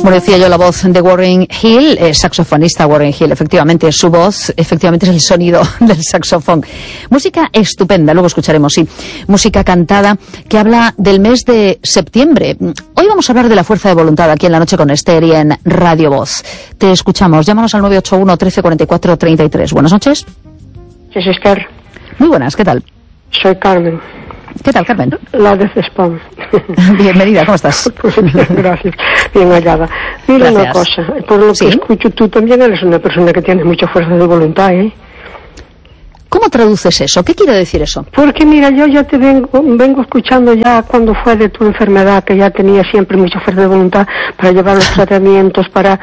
Como decía yo, la voz de Warren Hill, saxofonista Warren Hill, efectivamente, su voz, efectivamente es el sonido del saxofón. Música estupenda, luego escucharemos, sí. Música cantada que habla del mes de septiembre. Hoy vamos a hablar de la fuerza de voluntad aquí en La Noche con Esther y en Radio Voz. Te escuchamos, llámanos al 981 13 44 33. Buenas noches. Es Esther. Muy buenas, ¿qué tal? Soy Carmen. ¿Qué tal, Carmen? La de Cespam. Bienvenida, ¿cómo estás? Pues bien, gracias, bien hallada. Mira una cosa, por lo que escucho, tú también eres una persona que tiene mucha fuerza de voluntad, ¿eh? ¿Cómo traduces eso? ¿Qué quiere decir eso? Porque mira, yo ya te vengo escuchando ya cuando fue de tu enfermedad, que ya tenía siempre mucha fuerza de voluntad para llevar los tratamientos, para...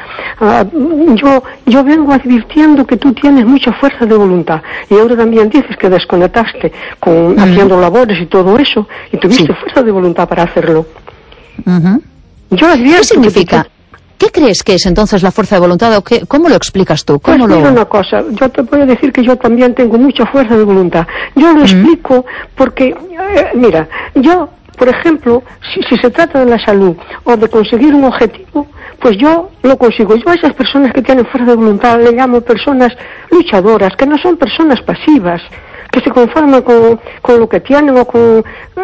yo vengo advirtiendo que tú tienes mucha fuerza de voluntad. Y ahora también dices que desconectaste con haciendo labores y todo eso, y tuviste fuerza de voluntad para hacerlo. Yo advierto. ¿Qué significa? ¿Qué crees que es entonces la fuerza de voluntad o qué, cómo lo explicas tú? Pues mira una cosa, yo te voy a decir que yo también tengo mucha fuerza de voluntad. Yo lo explico porque, mira, yo, por ejemplo, si se trata de la salud o de conseguir un objetivo, pues yo lo consigo. Yo a esas personas que tienen fuerza de voluntad le llamo personas luchadoras, que no son personas pasivas, que se conforman con lo que tienen o con...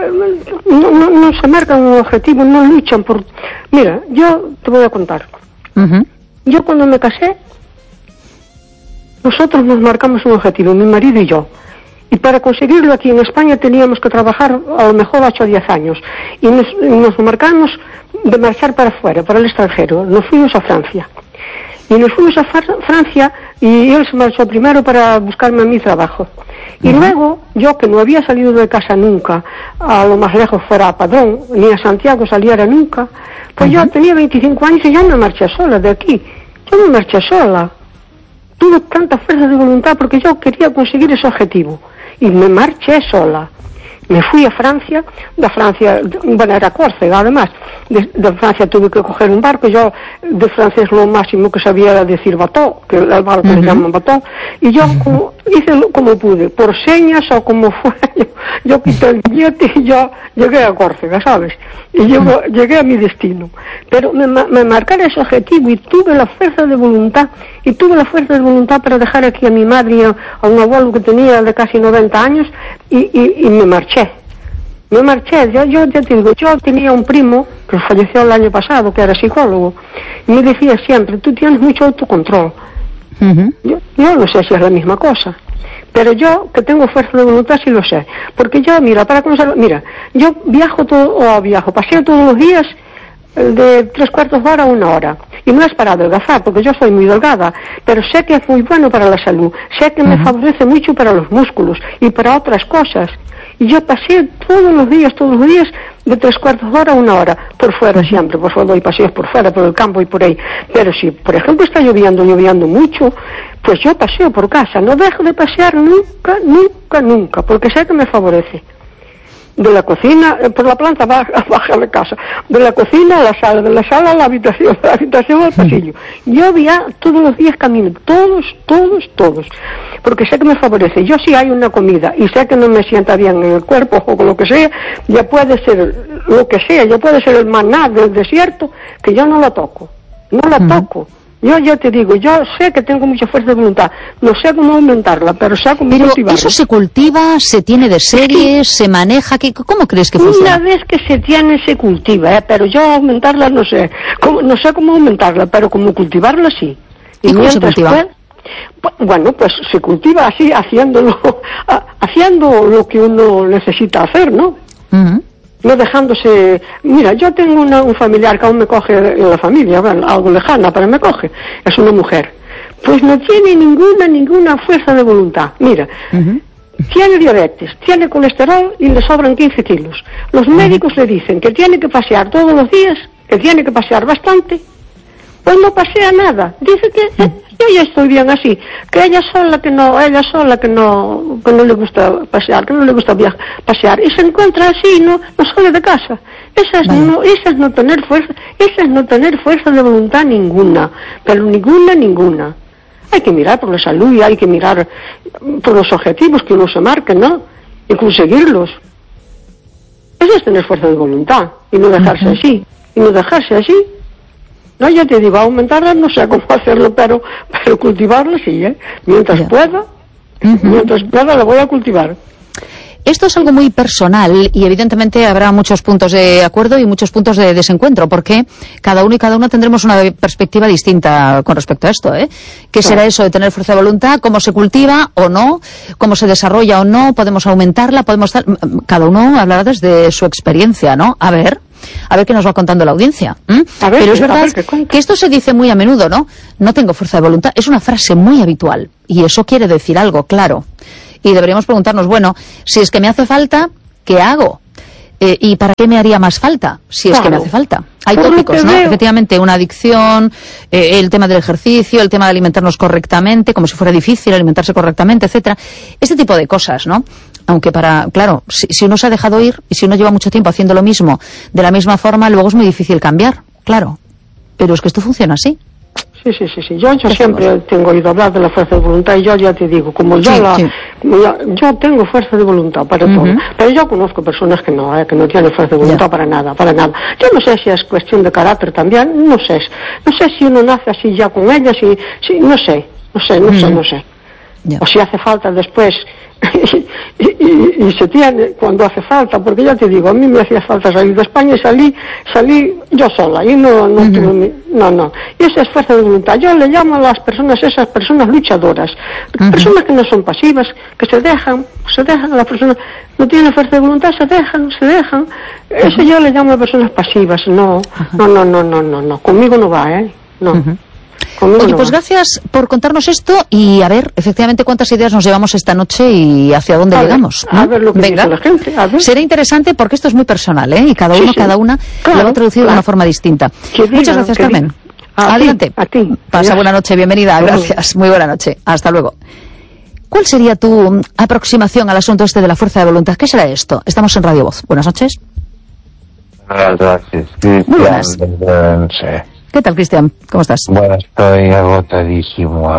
no se marcan un objetivo, no luchan por... Mira, yo te voy a contar. Yo cuando me casé, nosotros nos marcamos un objetivo, mi marido y yo. Y para conseguirlo aquí en España teníamos que trabajar a lo mejor 8 o 10 años. Y nos marcamos de marchar para afuera, para el extranjero. Nos fuimos a Francia. Y nos fuimos a Francia y él se marchó primero para buscarme a mi trabajo. Y luego, yo que no había salido de casa nunca, a lo más lejos fuera a Padrón, ni a Santiago saliera nunca, pues yo tenía 25 años y ya me marché sola de aquí. Yo me marché sola. Tuve tanta fuerza de voluntad porque yo quería conseguir ese objetivo. Y me marché sola. Me fui a Francia, bueno, era Córcega además, de Francia tuve que coger un barco, yo de francés lo máximo que sabía era decir bateau, que el barco le llaman bateau, y yo hice como pude, por señas o como fue, yo quité el billete y yo llegué a Córcega, ¿sabes? Y yo llegué a mi destino, pero me marqué ese objetivo y tuve la fuerza de voluntad, para dejar aquí a mi madre y a un abuelo que tenía de casi 90 años y me marché. Yo ya te digo, yo tenía un primo que falleció el año pasado, que era psicólogo, y me decía siempre, tú tienes mucho autocontrol. Yo no sé si es la misma cosa, pero yo que tengo fuerza de voluntad sí lo sé, porque yo, yo paseo todos los días de 3/4 de hora a 1 hora, y no es para adelgazar, porque yo soy muy delgada, pero sé que es muy bueno para la salud, sé que me favorece mucho para los músculos y para otras cosas. Y yo pasé todos los días, de 3/4 de hora a 1 hora, por fuera siempre, por fuera doy paseos por fuera, por el campo y por ahí. Pero si, por ejemplo, está lloviendo mucho, pues yo paseo por casa, no dejo de pasear nunca, porque sé que me favorece. De la cocina, por la planta baja de casa, de la cocina a la sala, de la sala a la habitación, de la habitación al pasillo. Yo ya todos los días camino, todos, porque sé que me favorece. Yo si hay una comida y sé que no me sienta bien en el cuerpo o con lo que sea, ya puede ser lo que sea, ya puede ser el maná del desierto, que yo no lo toco. Yo ya te digo, yo sé que tengo mucha fuerza de voluntad, no sé cómo aumentarla, pero sé cómo cultivarla. ¿Eso se cultiva, se tiene de serie, se maneja? ¿Cómo crees que funciona? Una vez que se tiene, se cultiva, pero yo aumentarla no sé. No sé cómo aumentarla, pero como cultivarla sí. ¿Y cómo se cultiva? Pues se cultiva así, haciendo lo que uno necesita hacer, ¿no? No dejándose... Mira, yo tengo un familiar que aún me coge en la familia, bueno, algo lejana, pero me coge. Es una mujer. Pues no tiene ninguna fuerza de voluntad. Mira, tiene diabetes, tiene colesterol y le sobran 15 kilos. Los médicos le dicen que tiene que pasear todos los días, que tiene que pasear bastante. Pues no pasea nada. Dice que yo ya estoy bien así, que ella sola que no le gusta pasear, que no le gusta pasear, y se encuentra así, no sale de casa. Esa es no tener fuerza de voluntad ninguna, pero ninguna. Hay que mirar por la salud y hay que mirar por los objetivos que uno se marque, ¿no? Y conseguirlos. Eso es tener fuerza de voluntad y no dejarse así. No, ya te digo, aumentarla no sé cómo hacerlo, pero cultivarla sí, mientras pueda la voy a cultivar. Esto es algo muy personal y evidentemente habrá muchos puntos de acuerdo y muchos puntos de desencuentro, porque cada uno y cada una tendremos una perspectiva distinta con respecto a esto, ¿Qué será eso de tener fuerza de voluntad? ¿Cómo se cultiva o no? ¿Cómo se desarrolla o no? ¿Podemos aumentarla? Cada uno hablará desde su experiencia, ¿no? A ver qué nos va contando la audiencia. Pero es verdad que esto se dice muy a menudo, ¿no? No tengo fuerza de voluntad. Es una frase muy habitual y eso quiere decir algo, claro. Y deberíamos preguntarnos, bueno, si es que me hace falta, ¿qué hago? ¿Y para qué me haría más falta? Si es que me hace falta. Hay tópicos, ¿no? Efectivamente, una adicción, el tema del ejercicio, el tema de alimentarnos correctamente, como si fuera difícil alimentarse correctamente, etcétera. Este tipo de cosas, ¿no? Aunque claro, si uno se ha dejado ir y si uno lleva mucho tiempo haciendo lo mismo, de la misma forma, luego es muy difícil cambiar, claro. Pero es que esto funciona así. Sí. Yo siempre tengo oído hablar de la fuerza de voluntad y yo ya te digo, yo tengo fuerza de voluntad para todo. Pero yo conozco personas que no tienen fuerza de voluntad para nada. Yo no sé si es cuestión de carácter también, no sé si uno nace así ya con ellas, no sé. O si hace falta después y se tiene cuando hace falta, porque ya te digo, a mí me hacía falta salir de España y salí yo sola y no y esa es fuerza de voluntad. Yo le llamo a esas personas luchadoras, personas que no son pasivas, que se dejan, la persona no tiene fuerza de voluntad, se dejan, eso yo le llamo a personas pasivas. No, conmigo no va, no. Oye, pues gracias por contarnos esto y a ver, efectivamente, cuántas ideas nos llevamos esta noche y hacia dónde llegamos. A ver lo que dice la gente. Será interesante porque esto es muy personal, y cada uno, cada una lo va a traducir de una forma distinta. Muchas gracias, Carmen. Adelante. A ti. Pasa buena noche, bienvenida. Gracias. Muy buena noche. Hasta luego. ¿Cuál sería tu aproximación al asunto de la fuerza de voluntad? ¿Qué será esto? Estamos en Radio Voz. Buenas noches. Buenas noches, Muy buenas. ¿Qué tal, Cristian? ¿Cómo estás? Bueno, estoy agotadísimo.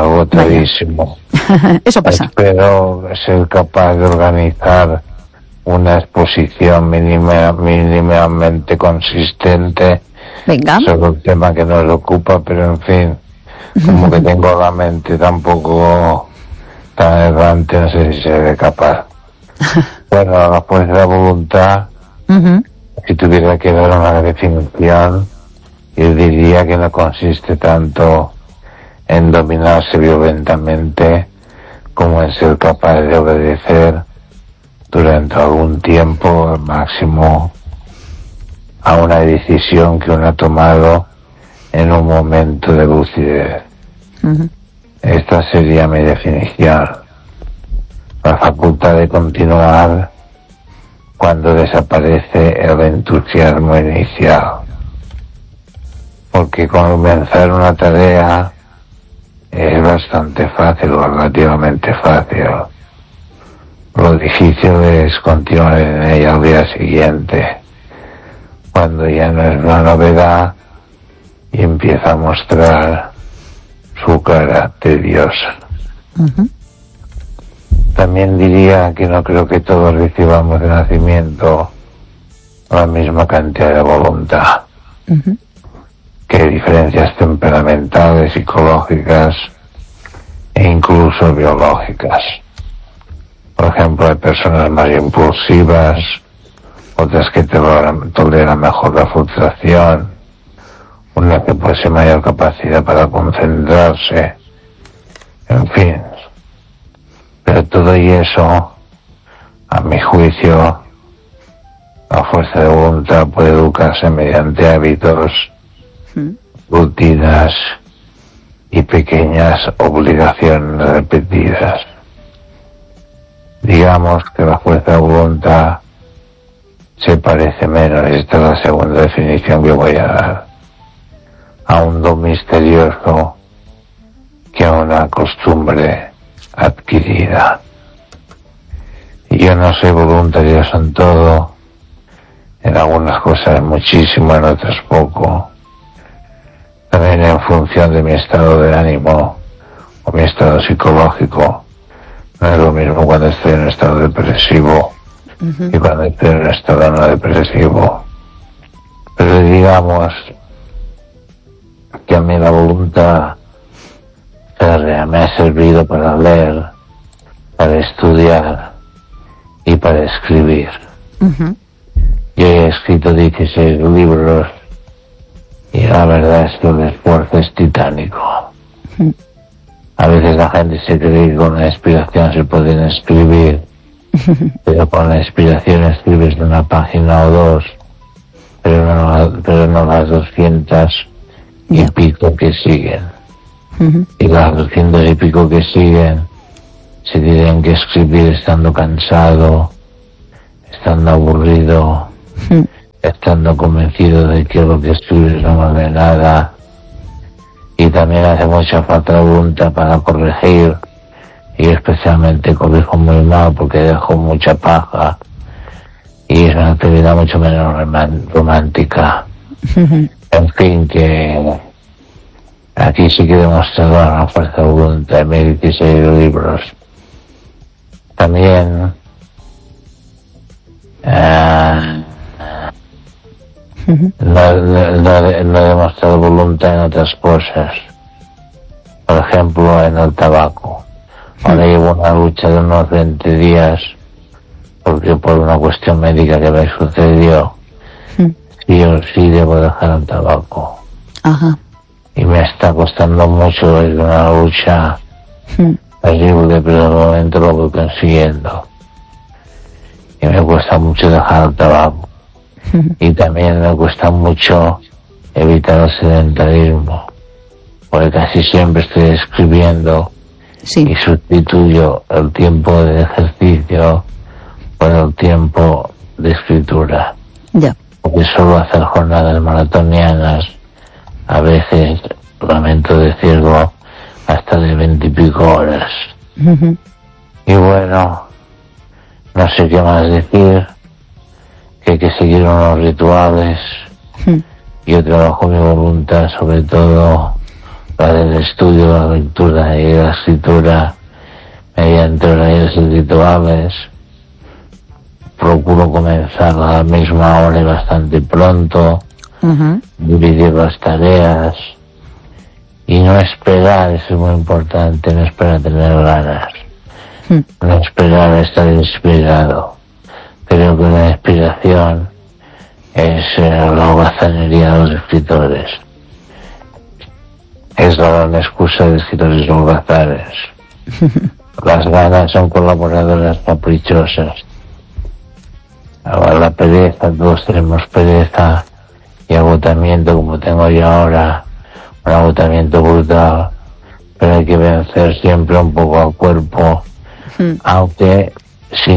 Eso pasa. Espero ser capaz de organizar una exposición mínimamente consistente. Venga. Sobre el tema que nos ocupa, pero en fin, como que tengo la mente tampoco tan errante, no sé si seré capaz. Bueno, la fuerza de voluntad, si tuviera que dar una definición, yo diría que no consiste tanto en dominarse violentamente como en ser capaz de obedecer durante algún tiempo, al máximo, a una decisión que uno ha tomado en un momento de lucidez. Esta sería mi definición. La facultad de continuar cuando desaparece el entusiasmo inicial. Porque comenzar una tarea es bastante fácil, o relativamente fácil. Lo difícil es continuar en ella al día siguiente, cuando ya no es una novedad y empieza a mostrar su cara tediosa. También diría que no creo que todos recibamos de nacimiento la misma cantidad de voluntad. Que hay diferencias temperamentales, psicológicas e incluso biológicas. Por ejemplo, hay personas más impulsivas, otras que toleran mejor la frustración, una que posee mayor capacidad para concentrarse, en fin. Pero todo y eso, a mi juicio, la fuerza de voluntad puede educarse mediante hábitos, rutinas y pequeñas obligaciones repetidas. Digamos que la fuerza de voluntad se parece menos, esta es la segunda definición que voy a dar, a un don misterioso que a una costumbre adquirida. Y yo no soy voluntarioso en todo, en algunas cosas muchísimo, en otras poco. También en función de mi estado de ánimo o mi estado psicológico. No es lo mismo cuando estoy en un estado depresivo que cuando estoy en un estado no depresivo. Pero digamos que a mí la voluntad férrea me ha servido para leer, para estudiar y para escribir. Uh-huh. Yo he escrito 16 libros y la verdad es que el esfuerzo es titánico. Uh-huh. A veces la gente se cree que con la inspiración se pueden escribir, pero con la inspiración escribes una página o dos, pero no las 200 y pico que siguen. Uh-huh. Y las 200 y pico que siguen se tienen que escribir estando cansado, estando aburrido, estando convencido de que lo que escribes no vale nada. Y también hace mucha falta voluntad para corregir, y especialmente corrijo muy mal porque dejo mucha paja y es una actividad mucho menos romántica. En fin, que aquí sí que he demostrado una fuerza de voluntad en mis 16 libros. También no he demostrado voluntad en otras cosas. Por ejemplo, en el tabaco. Ahora llevo una lucha de unos 20 días porque por una cuestión médica que me sucedió, sí o sí debo dejar el tabaco. Ajá. Y me está costando mucho, es una lucha terrible, pero de momento lo voy consiguiendo. Y me cuesta mucho dejar el tabaco. Y también me cuesta mucho evitar el sedentarismo, porque casi siempre estoy escribiendo y sustituyo el tiempo de ejercicio por el tiempo de escritura. Porque suelo hacer jornadas maratonianas, a veces, lamento decirlo, hasta de 20 y pico horas. Y bueno, no sé qué más decir, que hay que seguir unos rituales. Yo trabajo mi voluntad, sobre todo la del estudio, la lectura y la escritura, mediante horarios y rituales. Procuro comenzar a la misma hora y bastante pronto, dividir las tareas y no esperar, eso es muy importante, no esperar a tener ganas, no esperar a estar inspirado. Creo que la inspiración es la holgazanería de los escritores. Es la gran excusa de escritores holgazanes. Las ganas son colaboradoras caprichosas. Ahora la pereza, todos tenemos pereza y agotamiento como tengo yo ahora, un agotamiento brutal, pero hay que vencer siempre un poco al cuerpo, aunque sin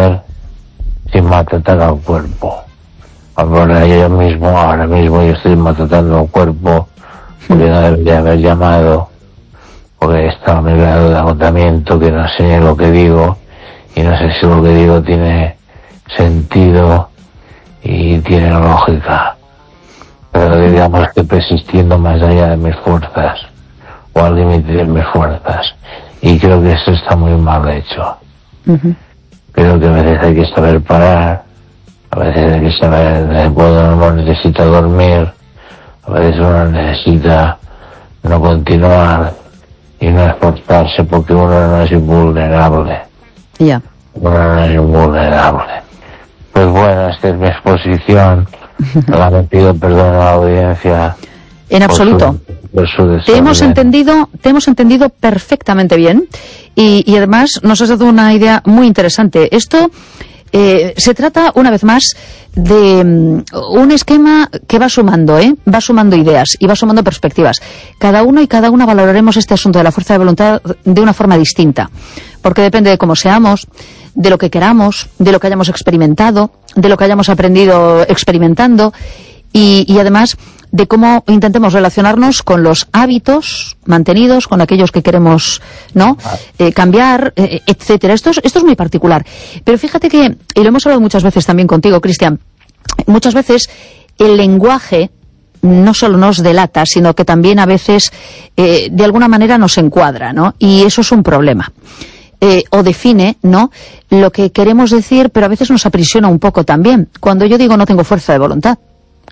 maltratar al cuerpo. Ahora mismo yo estoy maltratando al cuerpo porque no debería haber llamado, porque he estado a mi grado de agotamiento que no sé ni lo que digo y no sé si lo que digo tiene sentido y tiene lógica, pero digamos que persistiendo más allá de mis fuerzas o al límite de mis fuerzas, y creo que eso está muy mal hecho. Creo que a veces hay que saber parar, a veces hay que saber cuando uno necesita dormir, a veces uno necesita no continuar y no esforzarse porque uno no es invulnerable. Uno no es invulnerable. Pues bueno, esta es mi exposición. Le pido perdón a la audiencia. En absoluto. Te hemos entendido perfectamente bien y además nos has dado una idea muy interesante. Esto se trata, una vez más, de un esquema que va sumando ideas y va sumando perspectivas. Cada uno y cada una valoraremos este asunto de la fuerza de voluntad de una forma distinta, porque depende de cómo seamos, de lo que queramos, de lo que hayamos experimentado, de lo que hayamos aprendido experimentando y además de cómo intentemos relacionarnos con los hábitos mantenidos, con aquellos que queremos cambiar, etcétera. Esto es muy particular. Pero fíjate que, y lo hemos hablado muchas veces también contigo, Cristian, muchas veces el lenguaje no solo nos delata, sino que también a veces de alguna manera nos encuadra, ¿no? Y eso es un problema. O define, ¿no?, lo que queremos decir, pero a veces nos aprisiona un poco también. Cuando yo digo no tengo fuerza de voluntad,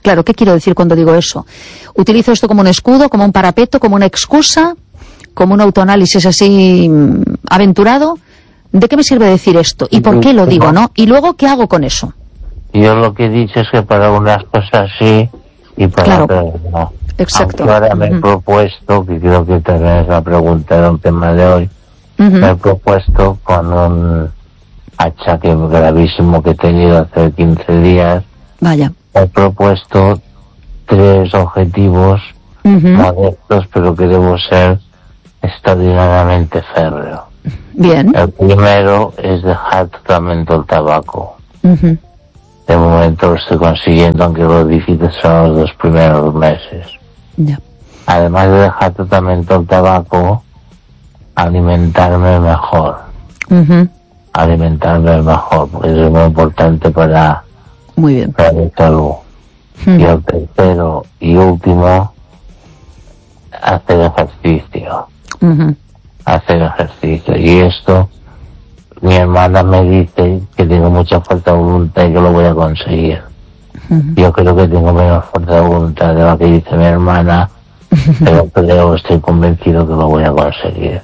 Claro, ¿qué quiero decir cuando digo eso? ¿Utilizo esto como un escudo, como un parapeto, como una excusa, como un autoanálisis así aventurado? ¿De qué me sirve decir esto? ¿Y por qué lo digo, no? Y luego, ¿qué hago con eso? Yo lo que he dicho es que para unas cosas sí y para otras no. Exacto. Aunque ahora me he propuesto, que creo que también es la pregunta del tema de hoy, me he propuesto con un achaque gravísimo que he tenido hace 15 días. Vaya. He propuesto 3 objetivos modestos, pero que debo ser extraordinariamente férreo. Bien. El primero es dejar totalmente el tabaco. De momento lo estoy consiguiendo, aunque lo difícil son los 2 primeros meses. Ya. Además de dejar totalmente el tabaco, alimentarme mejor. Alimentarme mejor, porque eso es muy importante para mi salud. Y el tercero y último, hacer ejercicio. Hacer ejercicio. Y esto, mi hermana me dice que tengo mucha fuerza de voluntad y que lo voy a conseguir. Yo creo que tengo menos fuerza de voluntad de la que dice mi hermana, pero estoy convencido que lo voy a conseguir.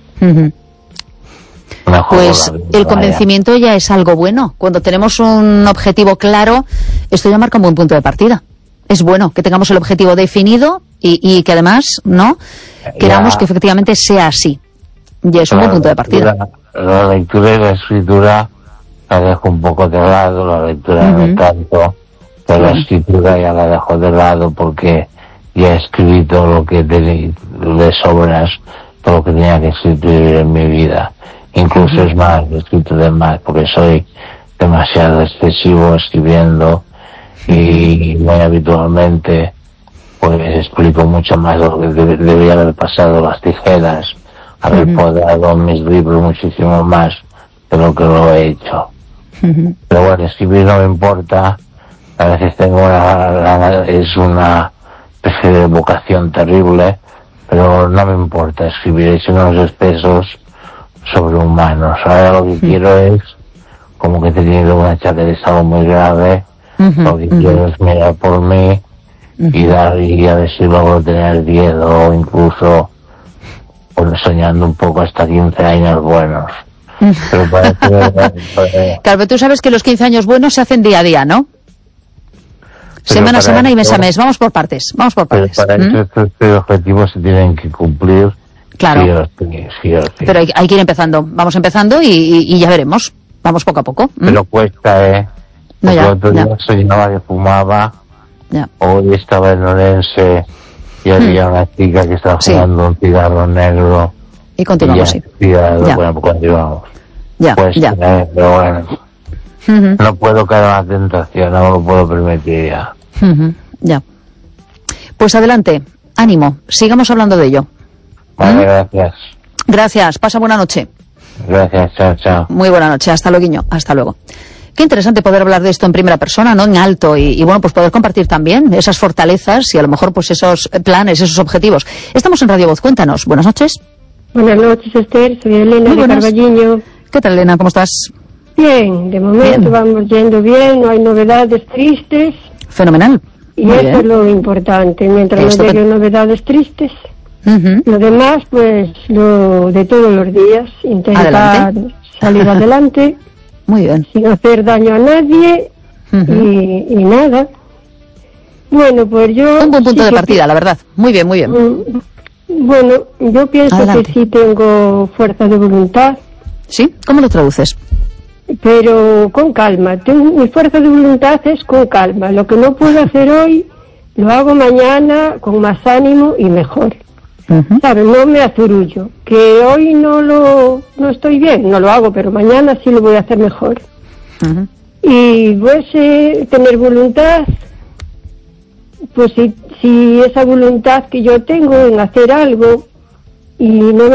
Pues el convencimiento ya es algo bueno. Cuando tenemos un objetivo claro, esto ya marca un buen punto de partida. Es bueno que tengamos el objetivo definido y que además, ¿no?, queramos que efectivamente sea así. Y es un buen punto de partida. La lectura y la escritura la dejo un poco de lado, la lectura no tanto, pero la escritura ya la dejo de lado porque ya he escrito lo que de sobras, todo lo que tenía que escribir en mi vida. Incluso es más, he escrito de más, porque soy demasiado excesivo escribiendo y muy habitualmente pues explico mucho más de lo que debería haber pasado las tijeras, haber podado mis libros muchísimo más de lo que lo he hecho. Pero bueno, escribir no me importa, a veces tengo es una especie de vocación terrible, pero no me importa escribir, he hecho unos excesos sobrehumanos. Ahora lo que quiero es, como que he tenido un achaque de salud muy grave, lo que quiero es mirar por mí y a ver si logro tener 10 o incluso soñando un poco hasta 15 años buenos. Pero claro, tú sabes que los 15 años buenos se hacen día a día, ¿no? Semana a semana y mes a mes. Vamos por partes. Pero para eso estos 3 objetivos se tienen que cumplir. Claro. Sí. Pero hay que ir empezando. Vamos empezando y ya veremos. Vamos poco a poco. Pero cuesta, No, el otro día soñaba que fumaba. Hoy estaba en Orense y había una chica que estaba fumando un cigarro negro. Y continuamos, sí. Bueno, pues continuamos. Pero bueno. No puedo caer en la tentación, no lo puedo permitir ya. Ya. Pues adelante, ánimo, sigamos hablando de ello. Vale, gracias. Gracias, pasa buena noche. Gracias, chao. Muy buena noche, hasta luego, hasta luego. Qué interesante poder hablar de esto en primera persona, ¿no?, en alto, y bueno, pues poder compartir también esas fortalezas y a lo mejor pues esos planes, esos objetivos. Estamos en Radio Voz, cuéntanos. Buenas noches. Buenas noches, Esther, soy Elena de Carballiño. ¿Qué tal, Elena? ¿Cómo estás? Bien, de momento vamos yendo bien, no hay novedades tristes. Fenomenal. Y eso es lo importante, mientras no lleguen novedades tristes. Lo demás, pues, lo de todos los días, intentar salir adelante. Muy bien. Sin hacer daño a nadie y nada. Bueno, pues yo... Un buen punto de partida, la verdad. Muy bien. Bueno, yo pienso que sí tengo fuerza de voluntad. ¿Sí? ¿Cómo lo traduces? Pero con calma. Mi fuerza de voluntad es con calma. Lo que no puedo hacer hoy, lo hago mañana con más ánimo y mejor. ¿Sabes? No me azurullo. Que hoy no estoy bien, no lo hago, pero mañana sí lo voy a hacer mejor. Y pues tener voluntad, pues si esa voluntad que yo tengo en hacer algo y no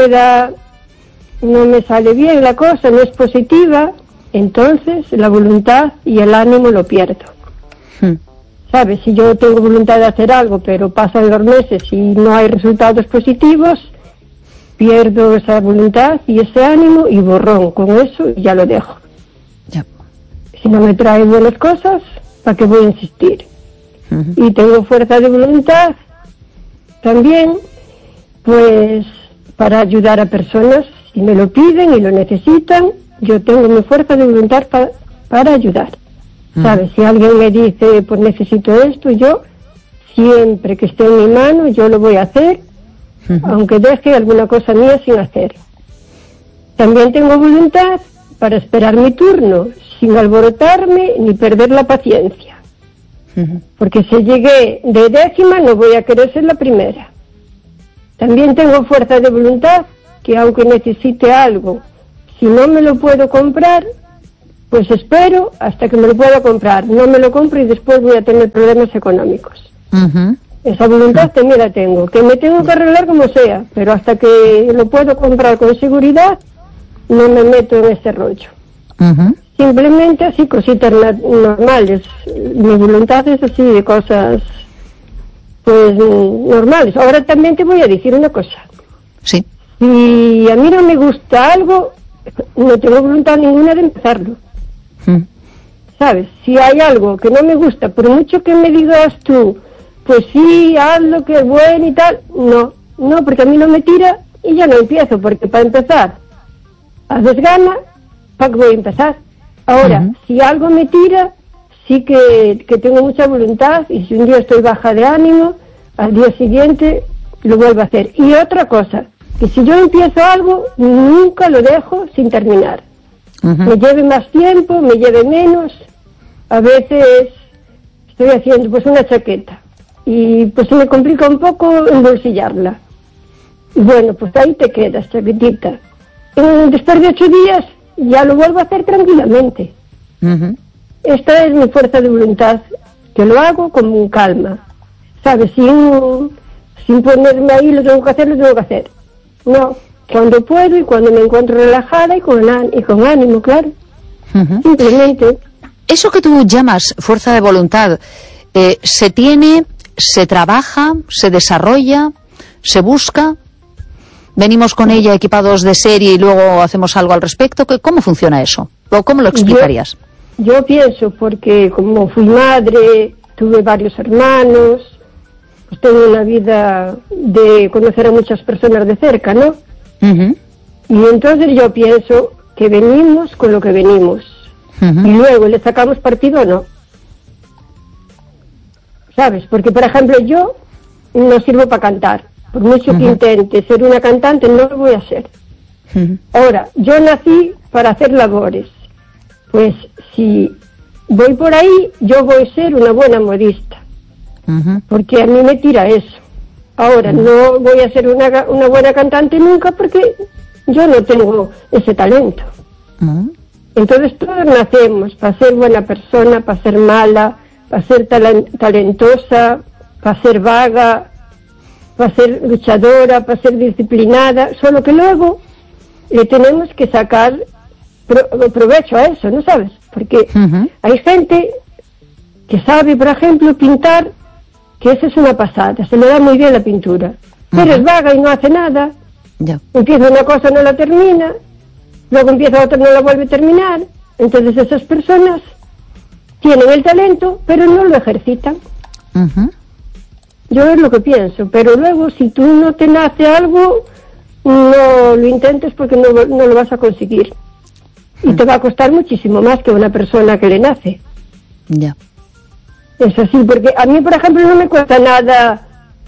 me sale bien la cosa, no es positiva, entonces la voluntad y el ánimo lo pierdo. ¿Sabes? Si yo tengo voluntad de hacer algo, pero pasan los meses y no hay resultados positivos, pierdo esa voluntad y ese ánimo y borrón con eso y ya lo dejo. Si no me trae buenas cosas, ¿para qué voy a insistir? Y tengo fuerza de voluntad también, pues, para ayudar a personas, si me lo piden y lo necesitan, yo tengo mi fuerza de voluntad para ayudar. ¿Sabes? Si alguien me dice, pues necesito esto, yo, siempre que esté en mi mano, yo lo voy a hacer, aunque deje alguna cosa mía sin hacer. También tengo voluntad para esperar mi turno, sin alborotarme ni perder la paciencia. Porque si llegué de décima, no voy a querer ser la primera. También tengo fuerza de voluntad, que aunque necesite algo, si no me lo puedo comprar, pues espero hasta que me lo pueda comprar. No me lo compro y después voy a tener problemas económicos. Esa voluntad también la tengo, que me tengo que arreglar como sea, pero hasta que lo puedo comprar con seguridad, no me meto en ese rollo. Simplemente así, cositas normales. Mi voluntad es así, de cosas, pues, normales. Ahora también te voy a decir una cosa. Sí. Si a mí no me gusta algo, no tengo voluntad ninguna de empezarlo. ¿Sabes? Si hay algo que no me gusta, por mucho que me digas tú, pues sí, hazlo, que es bueno y tal, no, porque a mí no me tira y ya no empiezo, porque para empezar, a desgana, ¿para qué voy a empezar? Ahora, si algo me tira, sí que tengo mucha voluntad, y si un día estoy baja de ánimo, al día siguiente lo vuelvo a hacer. Y otra cosa, que si yo empiezo algo, nunca lo dejo sin terminar. Me lleve más tiempo, me lleve menos. A veces estoy haciendo pues una chaqueta y pues se me complica un poco embolsillarla. Y bueno, pues ahí te quedas, chaquetita. Después de 8 días ya lo vuelvo a hacer tranquilamente. Esta es mi fuerza de voluntad, que lo hago con calma, ¿sabes? Sin ponerme ahí, lo tengo que hacer. No, cuando puedo y cuando me encuentro relajada y con ánimo, claro. Simplemente. Eso que tú llamas fuerza de voluntad, ¿se tiene, se trabaja, se desarrolla, se busca? ¿Venimos con ella equipados de serie y luego hacemos algo al respecto? ¿Cómo funciona eso? ¿O cómo lo explicarías? Yo pienso, porque como fui madre, tuve varios hermanos, pues tengo una vida de conocer a muchas personas de cerca, ¿no? Y entonces yo pienso que venimos con lo que venimos. Y luego le sacamos partido o no. ¿Sabes? Porque, por ejemplo, yo no sirvo para cantar. Por mucho que intente ser una cantante, no lo voy a ser. Ahora, yo nací para hacer labores. Pues si voy por ahí, yo voy a ser una buena modista. Porque a mí me tira eso. Ahora, no voy a ser una buena cantante nunca, porque yo no tengo ese talento. Entonces todos nacemos para ser buena persona, para ser mala, para ser talentosa, para ser vaga, para ser luchadora, para ser disciplinada, solo que luego le tenemos que sacar provecho a eso, ¿no sabes? Porque hay gente que sabe, por ejemplo, pintar, que eso es una pasada, se le da muy bien la pintura, pero es vaga y no hace nada, empieza una cosa, no la termina, luego empieza otra, no la vuelve a terminar. Entonces esas personas tienen el talento, pero no lo ejercitan. Yo es lo que pienso, pero luego si tú no te nace algo, no lo intentes, porque no lo vas a conseguir. Y te va a costar muchísimo más que una persona que le nace. Es así, porque a mí, por ejemplo, no me cuesta nada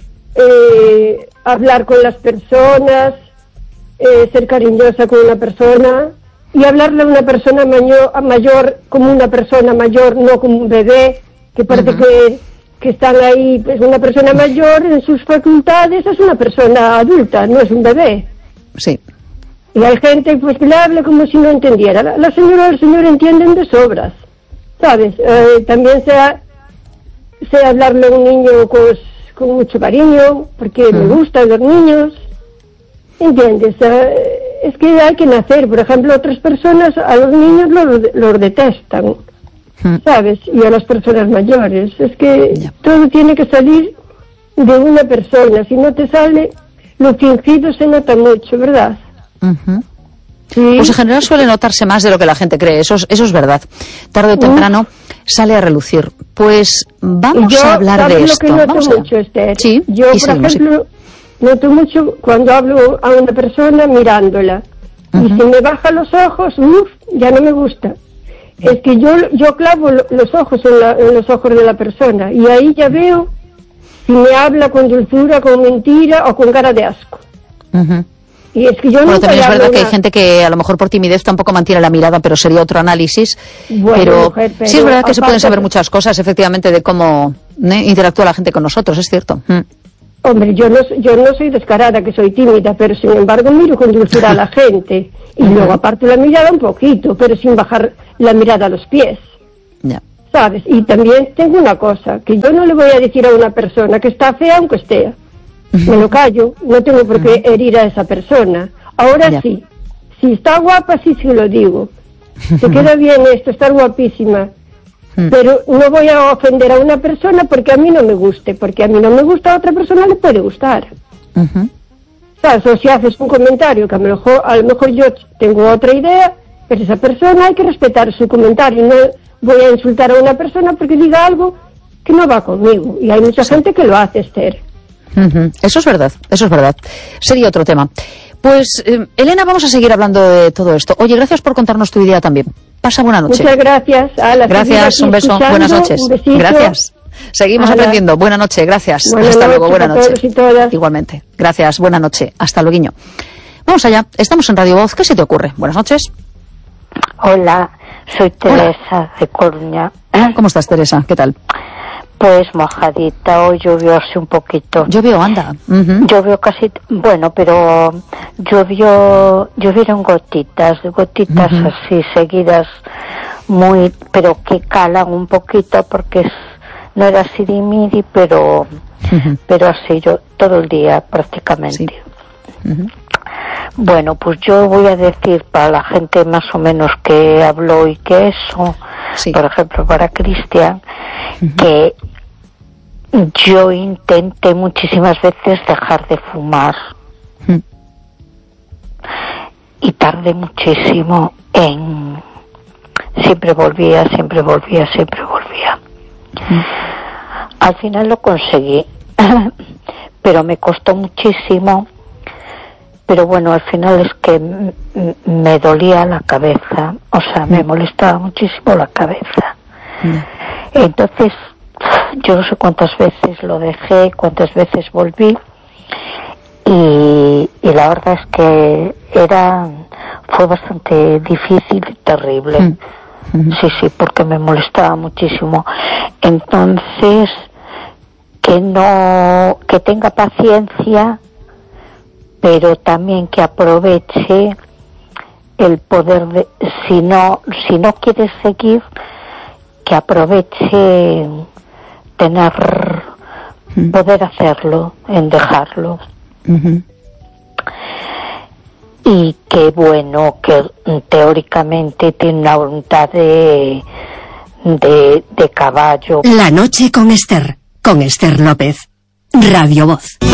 hablar con las personas, ser cariñosa con una persona, y hablarle a una persona mayor como una persona mayor, no como un bebé, que parece que están ahí, pues una persona mayor en sus facultades es una persona adulta, no es un bebé. Sí. Y hay gente pues que le habla como si no entendiera. La señora o el señor entienden de sobras, ¿sabes? También sé hablarle a un niño con mucho cariño, porque me gustan los niños, ¿entiendes? Es que hay que nacer. Por ejemplo, otras personas a los niños los detestan, ¿sabes? Y a las personas mayores. Es que todo tiene que salir de una persona. Si no te sale, lo fingido se nota mucho, ¿verdad? Sí. Pues en general suele notarse más de lo que la gente cree, eso es verdad. Tarde o temprano sale a relucir. Pues vamos a hablar de esto. Yo noto mucho, Esther. Sí, yo, por ejemplo, noto mucho cuando hablo a una persona mirándola. Y si me baja los ojos, ya no me gusta. Es que yo clavo los ojos en los ojos de la persona y ahí ya veo si me habla con dulzura, con mentira o con cara de asco. Y es que yo bueno, también es verdad que hay nada. gente que a lo mejor por timidez tampoco mantiene la mirada, pero sería otro análisis. Bueno, pero mujer, sí es verdad que se pueden saber de... muchas cosas, efectivamente, de cómo interactúa la gente con nosotros, es cierto. Hombre, yo no soy descarada, que soy tímida, pero sin embargo miro con dulzura a la gente. Y luego aparto la mirada un poquito, pero sin bajar la mirada a los pies. Ya. ¿Sabes? Y también tengo una cosa, que yo no le voy a decir a una persona que está fea aunque esté. Me lo callo, no tengo por qué herir a esa persona. Ahora sí, si está guapa, sí lo digo. Te queda bien esto, estar guapísima. Pero no voy a ofender a una persona porque a mí no me guste, porque a mí no me gusta, a otra persona le puede gustar. ¿Sabes? O si haces un comentario que a lo mejor yo tengo otra idea, pero esa persona hay que respetar su comentario. No voy a insultar a una persona porque diga algo que no va conmigo. Y hay mucha gente que lo hace, Esther. Eso es verdad, eso es verdad. Sería otro tema. Pues, Elena, vamos a seguir hablando de todo esto. Oye, gracias por contarnos tu idea también. Pasa buena noche. Muchas gracias. Gracias, un beso. Buenas noches. Gracias. Seguimos aprendiendo. Buena noche, gracias. Hasta luego, buena noche. Igualmente. Gracias, buena noche. Hasta luego. Vamos allá. Estamos en Radio Voz. ¿Qué se te ocurre? Buenas noches. Hola, soy Teresa de Coruña. ¿Cómo estás, Teresa? ¿Qué tal? Pues mojadita, hoy llovió así un poquito. Llovió, anda. Llovió casi, bueno, pero llovieron gotitas así seguidas, pero que calan un poquito porque no era sirimiri, pero así yo todo el día prácticamente. Sí. Bueno, pues yo voy a decir para la gente más o menos que habló y que eso, por ejemplo para Cristian, que yo intenté muchísimas veces dejar de fumar y tardé muchísimo en... Siempre volvía. Al final lo conseguí, pero me costó muchísimo. Pero bueno, al final es que me dolía la cabeza, o sea, me molestaba muchísimo la cabeza. Entonces, yo no sé cuántas veces lo dejé, cuántas veces volví, y la verdad es que fue bastante difícil y terrible. Sí, porque me molestaba muchísimo. Entonces, que tenga paciencia, pero también que aproveche el poder de, si no quieres seguir, que aproveche poder hacerlo, en dejarlo. Y que bueno, que teóricamente tiene una voluntad de caballo. La noche con Esther López, Radio Voz.